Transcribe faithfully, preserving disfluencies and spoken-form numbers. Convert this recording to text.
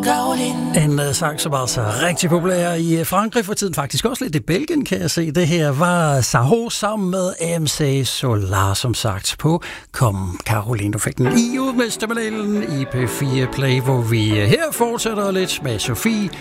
En uh, sang, som altså er rigtig populær i Frankrig for tiden, faktisk også lidt i Belgien, kan jeg se. Det her var Saho sammen med M C Solar, som sagt, på Kom Caroline. Du fik den i Mestermodellen i P fire Play, hvor vi her fortsætter lidt med Sofie